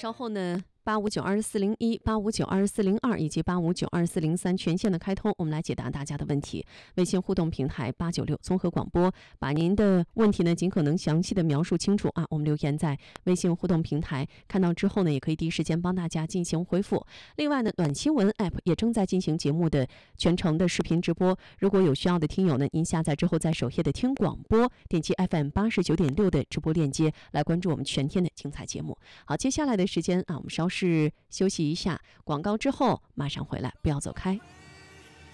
稍后呢，85922401、85922402以及85922403全线的开通，我们来解答大家的问题。微信互动平台896综合广播，把您的问题呢尽可能详细的描述清楚啊。我们留言在微信互动平台，看到之后呢，也可以第一时间帮大家进行回复。另外呢，暖新闻 App 也正在进行节目的全程的视频直播，如果有需要的听友呢，您下载之后在首页的听广播，点击 FM89.6的直播链接来关注我们全天的精彩节目。好，接下来的时间啊，我们稍事休息一下，广告之后马上回来，不要走开。